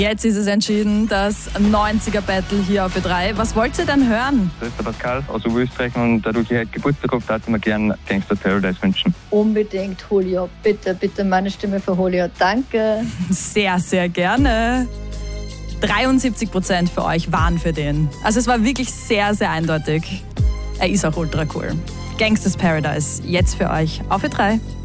Jetzt ist es entschieden, das 90er-Battle hier auf Ö3. Was wollt ihr denn hören? Das ist der Pascal aus Oberösterreich und dadurch ich heute Geburtstag habe, darf ich mir gerne Gangster Paradise wünschen. Unbedingt Julio. Bitte, bitte meine Stimme für Julio. Danke. Sehr, sehr gerne. 73% für euch waren für den. Also es war wirklich sehr, sehr eindeutig. Er ist auch ultra cool. Gangsters Paradise, jetzt für euch auf Ö3.